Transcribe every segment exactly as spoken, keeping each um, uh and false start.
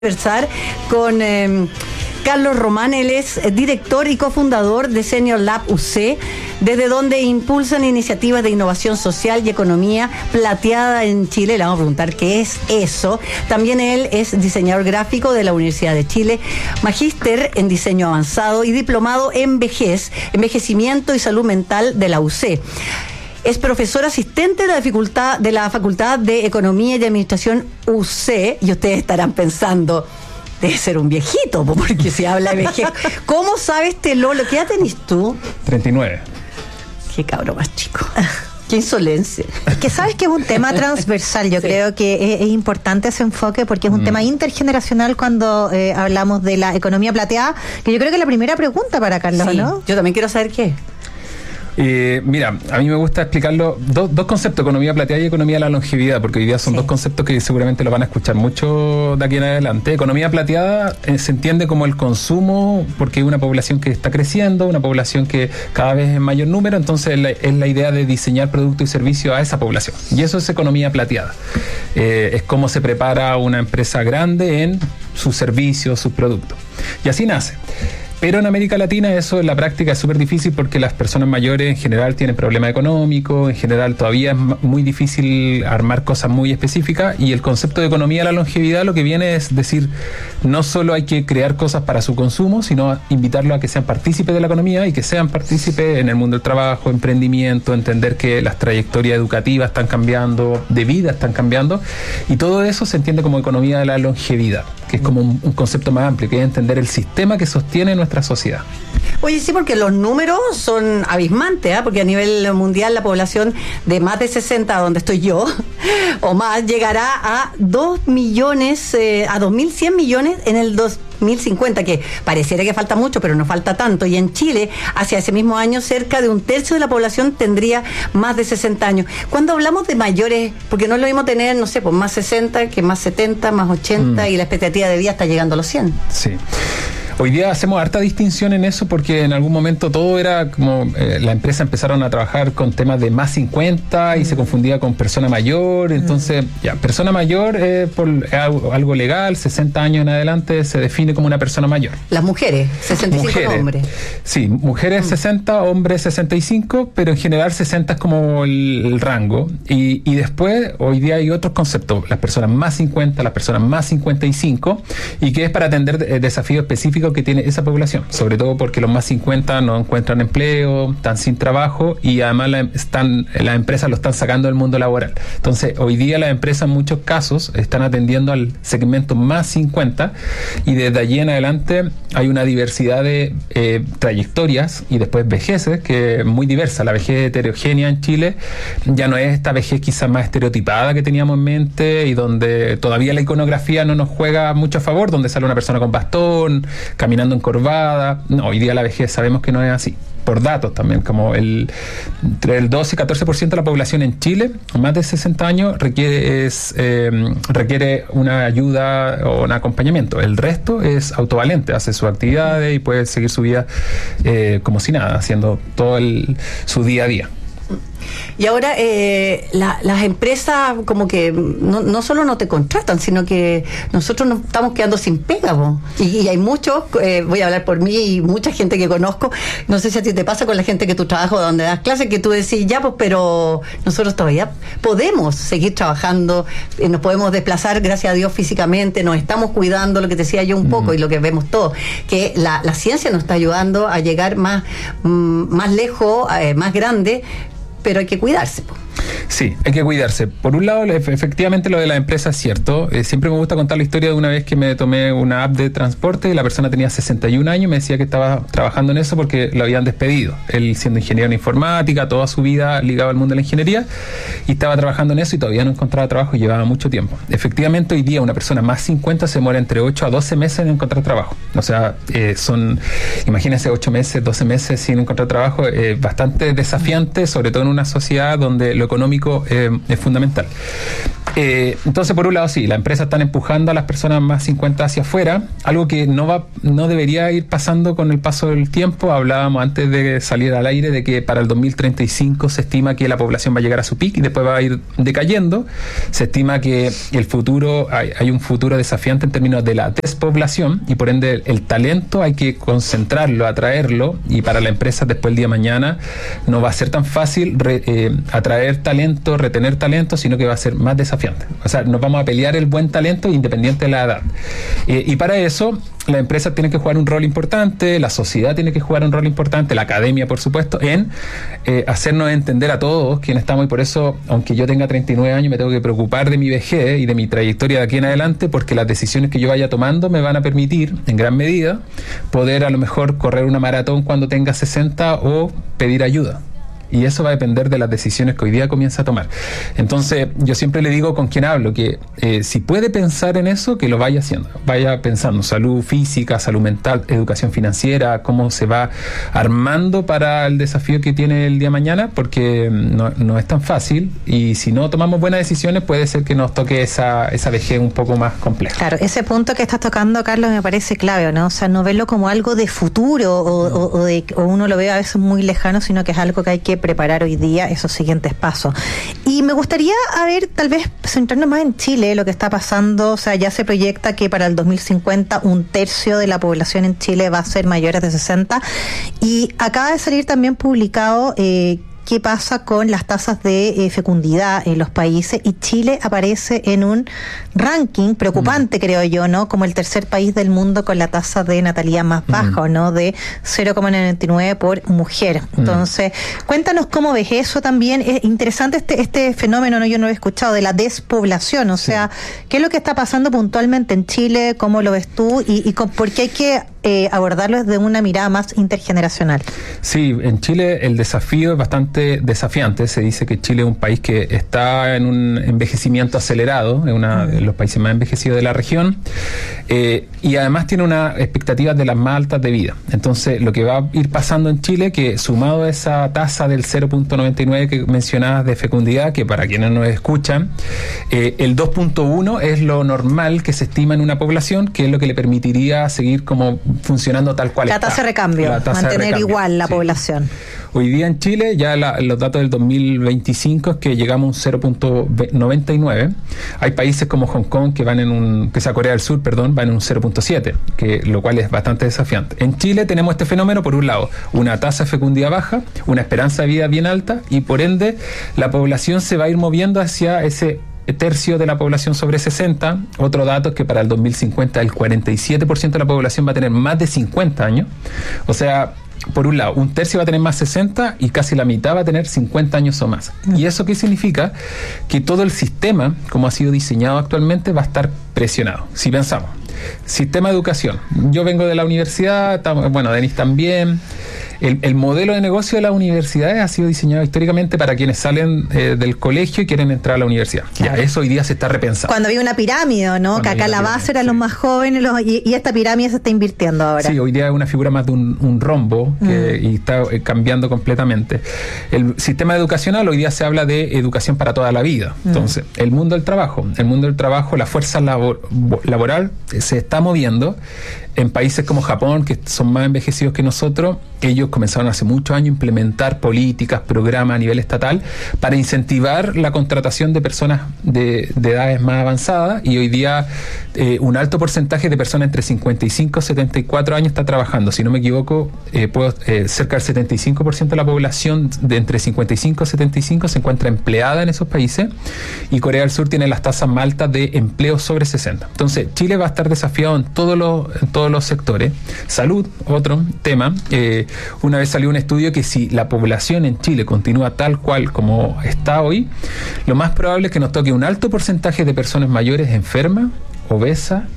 Conversar con eh, Carlos Román. Él es director y cofundador de Senior Lab U C, desde donde impulsan iniciativas de innovación social y economía plateada en Chile. Le vamos a preguntar qué es eso. También él es diseñador gráfico de la Universidad de Chile, magíster en diseño avanzado y diplomado en vejez, envejecimiento y salud mental de la U C. Es profesor asistente de la, facultad, de la Facultad de Economía y Administración U C, y ustedes estarán pensando, debe ser un viejito, porque se habla de vejez. ¿Cómo sabe este Lolo? ¿Qué edad tenés tú? treinta y nueve. Qué cabro más chico. Qué insolencia. Es que sabes que es un tema transversal. Yo sí. creo que es, es importante ese enfoque porque es un mm. tema intergeneracional cuando eh, hablamos de la economía plateada, que yo creo que es la primera pregunta para Carlos, sí. ¿no? Yo también quiero saber qué es. Eh, mira, a mí me gusta explicarlo, do, dos conceptos, economía plateada y economía de la longevidad, porque hoy día son sí. dos conceptos que seguramente lo van a escuchar mucho de aquí en adelante. Economía plateada eh, se entiende como el consumo, porque hay una población que está creciendo, una población que cada vez es en mayor número, entonces la, es la idea de diseñar productos y servicios a esa población, y eso es economía plateada. Eh, es cómo se prepara una empresa grande en sus servicios, sus productos, y así nace. Pero en América Latina eso en la práctica es súper difícil porque las personas mayores en general tienen problemas económicos, en general todavía es muy difícil armar cosas muy específicas, y el concepto de economía de la longevidad lo que viene es decir, no solo hay que crear cosas para su consumo, sino invitarlos a que sean partícipes de la economía y que sean partícipes en el mundo del trabajo, emprendimiento, entender que las trayectorias educativas están cambiando, de vida están cambiando, y todo eso se entiende como economía de la longevidad, que es como un, un concepto más amplio, que es entender el sistema que sostiene nuestra sociedad. Oye, sí, porque los números son abismantes, ¿eh? Porque a nivel mundial la población de más de sesenta, donde estoy yo, o más, llegará a dos millones, eh, a dos mil cien millones en el dos mil cincuenta, que pareciera que falta mucho, pero no falta tanto. Y en Chile, hacia ese mismo año, cerca de un tercio de la población tendría más de sesenta años. Cuando hablamos de mayores, porque no es lo mismo tener, no sé, pues más sesenta que más setenta, más ochenta, mm. y la expectativa de vida está llegando a los cien. Sí. Hoy día hacemos harta distinción en eso porque en algún momento todo era como eh, la empresa empezaron a trabajar con temas de más cincuenta y mm. se confundía con persona mayor, entonces mm. ya, persona mayor eh, por eh, algo, algo legal, sesenta años en adelante se define como una persona mayor. Las mujeres, sesenta y cinco mujeres, hombres. Sí, mujeres mm. sesenta, hombres sesenta y cinco, pero en general sesenta es como el, el rango, y, y después hoy día hay otros conceptos, las personas más cincuenta, las personas más cincuenta y cinco, y que es para atender eh, desafíos específicos que tiene esa población, sobre todo porque los más cincuenta no encuentran empleo, están sin trabajo, y además la, están, las empresas lo están sacando del mundo laboral. Entonces, hoy día las empresas en muchos casos están atendiendo al segmento más cincuenta, y desde allí en adelante hay una diversidad de eh, trayectorias y después vejeces que es muy diversa. La vejez heterogénea en Chile ya no es esta vejez quizás más estereotipada que teníamos en mente y donde todavía la iconografía no nos juega mucho a favor, donde sale una persona con bastón, caminando encorvada. No, hoy día la vejez sabemos que no es así, por datos también, como el entre el doce y catorce por ciento de la población en Chile, más de sesenta años, requiere es eh, requiere una ayuda o un acompañamiento. El resto es autovalente, hace sus actividades y puede seguir su vida eh, como si nada, haciendo todo el, su día a día. Y ahora eh, la, las empresas como que no, no solo no te contratan, sino que nosotros nos estamos quedando sin pega, po. Y, y hay muchos, eh, voy a hablar por mí y mucha gente que conozco, no sé si a ti te pasa con la gente que tú trabajas o donde das clases, que tú decís, ya pues, pero nosotros todavía podemos seguir trabajando, eh, nos podemos desplazar, gracias a Dios, físicamente, nos estamos cuidando, lo que te decía yo un poco, mm. y lo que vemos todos, que la, la ciencia nos está ayudando a llegar más, mm, más lejos, eh, más grande, pero hay que cuidarse. Sí, hay que cuidarse. Por un lado, efectivamente lo de la empresa es cierto. Eh, siempre me gusta contar la historia de una vez que me tomé una app de transporte y la persona tenía sesenta y un años y me decía que estaba trabajando en eso porque lo habían despedido. Él siendo ingeniero en informática, toda su vida ligado al mundo de la ingeniería, y estaba trabajando en eso y todavía no encontraba trabajo y llevaba mucho tiempo. Efectivamente, hoy día una persona más cincuenta se muere entre ocho a doce meses en encontrar trabajo. O sea, eh, son, imagínense, ocho meses, doce meses sin encontrar trabajo, eh, bastante desafiante, sobre todo en una sociedad donde lo económico eh, es fundamental. Eh, entonces, por un lado, sí, las empresas están empujando a las personas más cincuenta hacia afuera, algo que no va, no debería ir pasando con el paso del tiempo. Hablábamos antes de salir al aire de que para el dos mil treinta y cinco se estima que la población va a llegar a su pico y después va a ir decayendo. Se estima que el futuro, hay, hay un futuro desafiante en términos de la despoblación y por ende el, el talento hay que concentrarlo, atraerlo, y para la empresa después el día de mañana no va a ser tan fácil re, eh, atraer talento, retener talento, sino que va a ser más desafiante. O sea, nos vamos a pelear el buen talento independiente de la edad. Eh, y para eso, las empresas tienen que jugar un rol importante, la sociedad tiene que jugar un rol importante, la academia, por supuesto, en eh, hacernos entender a todos quienes estamos, y por eso, aunque yo tenga treinta y nueve años, me tengo que preocupar de mi vejez y de mi trayectoria de aquí en adelante, porque las decisiones que yo vaya tomando me van a permitir, en gran medida, poder a lo mejor correr una maratón cuando tenga sesenta o pedir ayuda. Y eso va a depender de las decisiones que hoy día comienza a tomar. Entonces, yo siempre le digo con quien hablo que eh, si puede pensar en eso, que lo vaya haciendo. Vaya pensando salud física, salud mental, educación financiera, cómo se va armando para el desafío que tiene el día de mañana, porque no, no es tan fácil. Y si no tomamos buenas decisiones, puede ser que nos toque esa, esa vejez un poco más compleja. Claro, ese punto que estás tocando, Carlos, me parece clave, ¿no? O sea, no verlo como algo de futuro o, no. o, o, de, o uno lo ve a veces muy lejano, sino que es algo que hay que preparar hoy día esos siguientes pasos. Y me gustaría, a ver, tal vez centrarnos más en Chile, lo que está pasando. O sea, ya se proyecta que para el dos mil cincuenta un tercio de la población en Chile va a ser mayores de sesenta, y acaba de salir también publicado eh, qué pasa con las tasas de eh, fecundidad en los países, y Chile aparece en un ranking preocupante, mm. creo yo, ¿no? Como el tercer país del mundo con la tasa de natalidad más baja, mm. ¿no? De cero coma noventa y nueve por mujer. Entonces, mm. cuéntanos cómo ves eso también. Es interesante este este fenómeno, ¿no? Yo no lo he escuchado, de la despoblación. O sea, sí. ¿qué es lo que está pasando puntualmente en Chile? ¿Cómo lo ves tú? ¿Y, y con, por qué hay que eh, abordarlo desde una mirada más intergeneracional? Sí, en Chile el desafío es bastante desafiante. Se dice que Chile es un país que está en un envejecimiento acelerado, es uno de los países más envejecidos de la región, eh, y además tiene unas expectativas de las más altas de vida. Entonces, lo que va a ir pasando en Chile, que sumado a esa tasa del cero punto noventa y nueve que mencionabas de fecundidad, que para quienes nos escuchan, eh, el dos punto uno es lo normal que se estima en una población, que es lo que le permitiría seguir como funcionando tal cual la está. Tasa de recambio, la tasa mantener de recambio. Igual la sí. población. Hoy día en Chile, ya la, los datos del dos mil veinticinco es que llegamos a un cero punto noventa y nueve. Hay países como Hong Kong que van en un, que sea Corea del Sur, perdón, van en un cero punto siete, que lo cual es bastante desafiante. En Chile tenemos este fenómeno, por un lado, una tasa de fecundidad baja, una esperanza de vida bien alta, y por ende la población se va a ir moviendo hacia ese tercio de la población sobre sesenta. Otro dato es que para el dos mil cincuenta el cuarenta y siete por ciento de la población va a tener más de cincuenta años. O sea, por un lado, un tercio va a tener más sesenta y casi la mitad va a tener cincuenta años o más. ¿Y eso qué significa? Que todo el sistema, como ha sido diseñado actualmente, va a estar presionado. Si pensamos, sistema de educación. Yo vengo de la universidad, bueno, Denis también. El, el modelo de negocio de las universidades ha sido diseñado históricamente para quienes salen eh, del colegio y quieren entrar a la universidad. Claro. Ya, eso hoy día se está repensando. Cuando había una pirámide, ¿no? Cuando que acá la base eran sí. los más jóvenes los, y, y esta pirámide se está invirtiendo ahora. Sí, hoy día es una figura más de un, un rombo que, mm. y está eh, cambiando completamente. El sistema educacional, hoy día se habla de educación para toda la vida. Mm. Entonces, el mundo del trabajo, el mundo del trabajo, la fuerza labor, laboral eh, se está moviendo. En países como Japón, que son más envejecidos que nosotros, ellos comenzaron hace muchos años a implementar políticas, programas a nivel estatal para incentivar la contratación de personas de, de edades más avanzadas, y hoy día eh, un alto porcentaje de personas entre cincuenta y cinco y setenta y cuatro años está trabajando. Si no me equivoco, eh, puedo, eh, cerca del setenta y cinco por ciento de la población de entre cincuenta y cinco y setenta y cinco se encuentra empleada en esos países, y Corea del Sur tiene las tasas más altas de empleo sobre sesenta. Entonces, Chile va a estar desafiado en todos los, en todos los sectores. Salud, otro tema. Eh, una vez salió un estudio que si la población en Chile continúa tal cual como está hoy, lo más probable es que nos toque un alto porcentaje de personas mayores enfermas, obesas,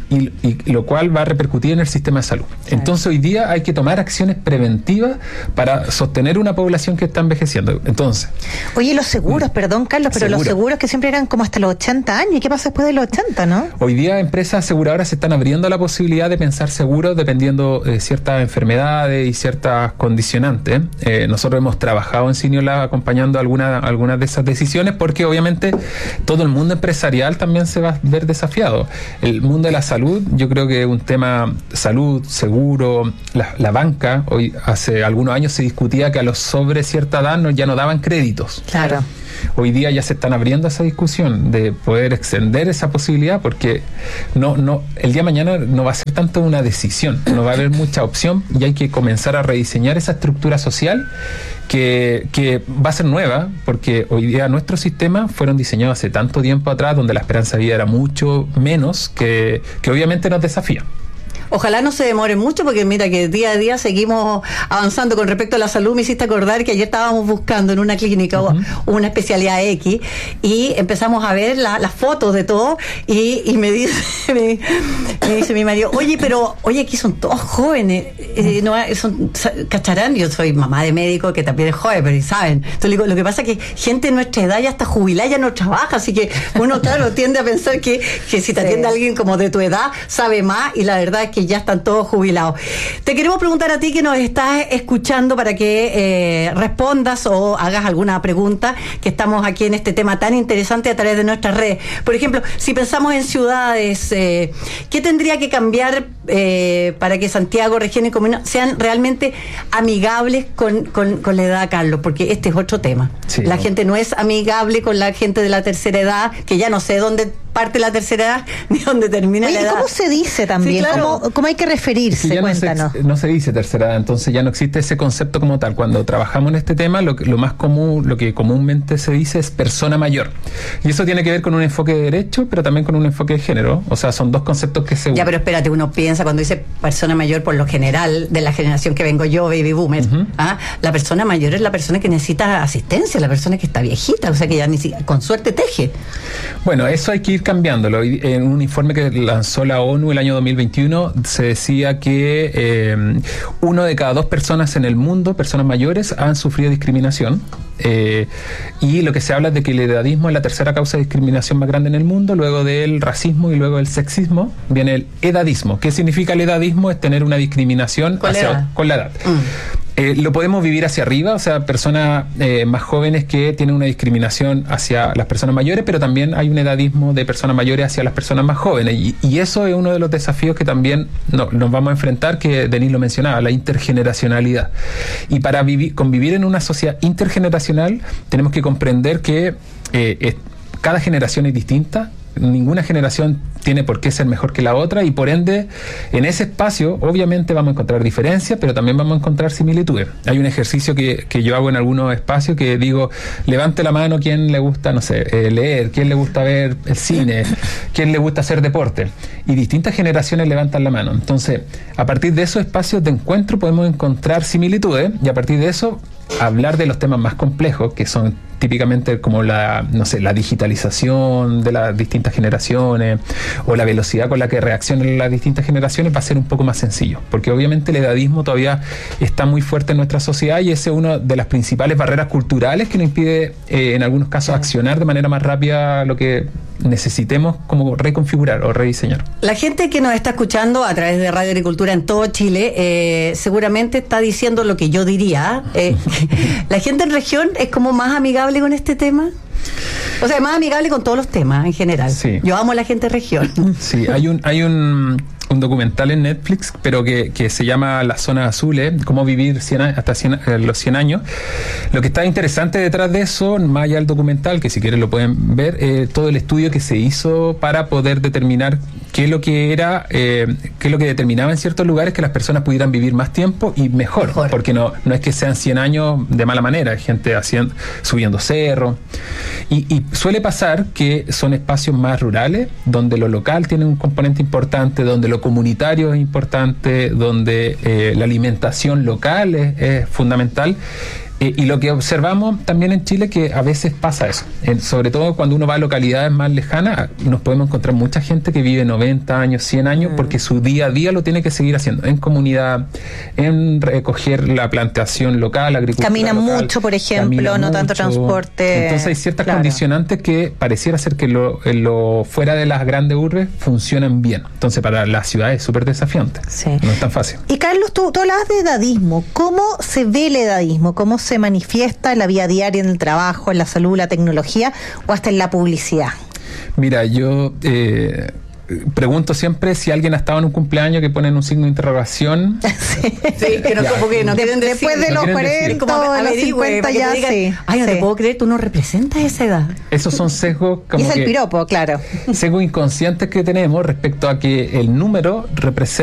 y, y lo cual va a repercutir en el sistema de salud. Claro. Entonces hoy día hay que tomar acciones preventivas para sostener una población que está envejeciendo. Entonces, oye, los seguros, perdón Carlos, pero seguro. Los seguros que siempre eran como hasta los ochenta años, ¿y qué pasa después de los ochenta, no? Hoy día empresas aseguradoras se están abriendo a la posibilidad de pensar seguros dependiendo de ciertas enfermedades y ciertas condicionantes. Eh, nosotros hemos trabajado en Senior Lab acompañando alguna, algunas de esas decisiones porque obviamente todo el mundo empresarial también se va a ver desafiado. El mundo de la salud, yo creo que es un tema salud, seguro, la, la banca, hoy hace algunos años se discutía que a los sobre cierta edad no, ya no daban créditos. Claro. Hoy día ya se están abriendo esa discusión de poder extender esa posibilidad porque no, no, el día de mañana no va a ser tanto una decisión, no va a haber mucha opción y hay que comenzar a rediseñar esa estructura social que, que va a ser nueva porque hoy día nuestros sistemas fueron diseñados hace tanto tiempo atrás donde la esperanza de vida era mucho menos que, que obviamente nos desafía. Ojalá no se demore mucho porque mira que día a día seguimos avanzando con respecto a la salud. Me hiciste acordar que ayer estábamos buscando en una clínica uh-huh. una especialidad X y empezamos a ver la, las fotos de todo y, y me dice me, me dice mi marido, oye, pero oye, aquí son todos jóvenes, eh, no, son, cacharán, yo soy mamá de médico que también es joven, pero saben. Entonces digo, lo que pasa es que gente de nuestra edad ya está jubilada, ya no trabaja, así que uno claro tiende a pensar que, que si te sí. atiende alguien como de tu edad, sabe más y la verdad es que ya están todos jubilados. Te queremos preguntar a ti que nos estás escuchando para que eh, respondas o hagas alguna pregunta, que estamos aquí en este tema tan interesante a través de nuestras redes. Por ejemplo, si pensamos en ciudades, eh, ¿qué tendría que cambiar eh, para que Santiago, región y comuna sean realmente amigables con, con, con la edad, Carlos? Porque este es otro tema. Sí, la no. gente no es amigable con la gente de la tercera edad, que ya no sé dónde parte la tercera edad ni dónde termina Oye, la edad. ¿Cómo se dice también? Sí, claro. ¿Cómo, ¿Cómo hay que referirse? Sí, Cuéntanos. No se, no se dice tercera edad, entonces ya no existe ese concepto como tal. Cuando trabajamos en este tema, lo, lo más común, lo que comúnmente se dice es persona mayor. Y eso tiene que ver con un enfoque de derecho, pero también con un enfoque de género. O sea, son dos conceptos que se unen. Ya, pero espérate, uno piensa cuando dice persona mayor, por lo general, de la generación que vengo yo, baby boomer, uh-huh. ¿ah? La persona mayor es la persona que necesita asistencia, la persona que está viejita, o sea, que ya ni siquiera, con suerte teje. Bueno, eso hay que ir cambiándolo. En un informe que lanzó la ONU el año dos mil veintiuno se decía que eh, uno de cada dos personas en el mundo, personas mayores, han sufrido discriminación. Eh, y lo que se habla es de que el edadismo es la tercera causa de discriminación más grande en el mundo, luego del racismo y luego del sexismo viene el edadismo. ¿Qué significa el edadismo? Es tener una discriminación con, hacia, la, edad. con la edad. Mm. Eh, lo podemos vivir hacia arriba, o sea, personas eh, más jóvenes que tienen una discriminación hacia las personas mayores, pero también hay un edadismo de personas mayores hacia las personas más jóvenes. Y, y eso es uno de los desafíos que también no, nos vamos a enfrentar, que Denis lo mencionaba, la intergeneracionalidad. Y para vivir, convivir en una sociedad intergeneracional, tenemos que comprender que eh, es, cada generación es distinta. Ninguna generación tiene por qué ser mejor que la otra y por ende en ese espacio obviamente vamos a encontrar diferencias, pero también vamos a encontrar similitudes. Hay un ejercicio que, que yo hago en algunos espacios que digo, levante la mano quien le gusta, no sé, eh, leer, quién le gusta ver el cine, quién le gusta hacer deporte, y distintas generaciones levantan la mano. Entonces, a partir de esos espacios de encuentro podemos encontrar similitudes y a partir de eso hablar de los temas más complejos, que son típicamente como la, no sé, la digitalización de las distintas generaciones o la velocidad con la que reaccionan las distintas generaciones, va a ser un poco más sencillo, porque obviamente el edadismo todavía está muy fuerte en nuestra sociedad y ese es una de las principales barreras culturales que nos impide eh, en algunos casos accionar de manera más rápida lo que necesitemos como reconfigurar o rediseñar. La gente que nos está escuchando a través de Radio Agricultura en todo Chile eh, seguramente está diciendo lo que yo diría. Eh, la gente en región es como más amigable con este tema. O sea, más amigable con todos los temas en general. Sí. Yo amo a la gente de región. Sí, hay un hay un, un documental en Netflix, pero que, que se llama Las Zonas Azules, cómo vivir cien, hasta cien, eh, los cien años. Lo que está interesante detrás de eso, más allá del documental, que si quieren lo pueden ver, eh, todo el estudio que se hizo para poder determinar qué es lo que era, eh, qué es lo que determinaba en ciertos lugares que las personas pudieran vivir más tiempo y mejor, mejor. porque no, no es que sean cien años de mala manera, hay gente haciendo, subiendo cerros. Y, y suele pasar que son espacios más rurales, donde lo local tiene un componente importante, donde lo comunitario es importante, donde eh, la alimentación local es, es fundamental. Eh, y lo que observamos también en Chile que a veces pasa eso, eh, sobre todo cuando uno va a localidades más lejanas, nos podemos encontrar mucha gente que vive noventa años, cien años, mm. porque su día a día lo tiene que seguir haciendo en comunidad, en recoger la plantación local, agricultura Caminan local, mucho, por ejemplo, no mucho. Tanto transporte. Entonces hay ciertas claro. condicionantes que pareciera ser que lo, lo fuera de las grandes urbes funcionan bien. Entonces para la ciudad es súper desafiante. Sí. No es tan fácil. Y Carlos, tú, tú hablabas de edadismo. ¿Cómo se ve el edadismo? ¿Cómo se manifiesta en la vida diaria, en el trabajo, en la salud, la tecnología o hasta en la publicidad? Mira, yo eh, pregunto siempre si alguien ha estado en un cumpleaños que ponen un signo de interrogación. Sí, sí que no, porque no quieren decir. Después de los no cuarenta o a los cincuenta ya, digan, sí. Ay, no sí. te puedo creer, tú no representas esa edad. Esos son sesgos como y es que, el piropo, claro. sesgos inconscientes que tenemos respecto a que el número representa